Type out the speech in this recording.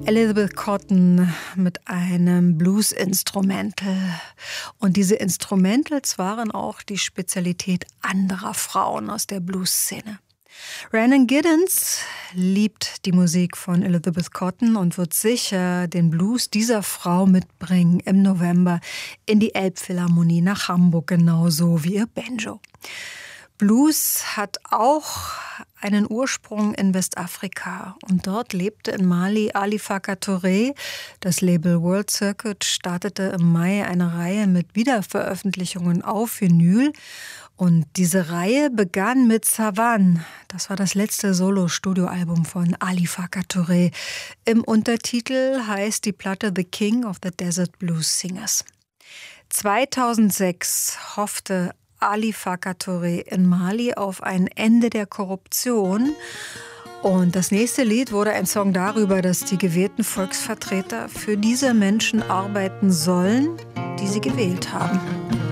Elizabeth Cotten mit einem Blues-Instrumental. Und diese Instrumentals waren auch die Spezialität anderer Frauen aus der Blues-Szene. Rhiannon Giddens liebt die Musik von Elizabeth Cotten und wird sicher den Blues dieser Frau mitbringen im November in die Elbphilharmonie nach Hamburg, genauso wie ihr Banjo. Blues hat auch einen Ursprung in Westafrika und dort lebte in Mali Ali Farka Touré. Das Label World Circuit startete im Mai eine Reihe mit Wiederveröffentlichungen auf Vinyl und diese Reihe begann mit Savan. Das war das letzte Solo-Studioalbum von Ali Farka Touré. Im Untertitel heißt die Platte The King of the Desert Blues Singers. 2006 hoffte Ali Farka Touré in Mali auf ein Ende der Korruption. Und das nächste Lied wurde ein Song darüber, dass die gewählten Volksvertreter für diese Menschen arbeiten sollen, die sie gewählt haben.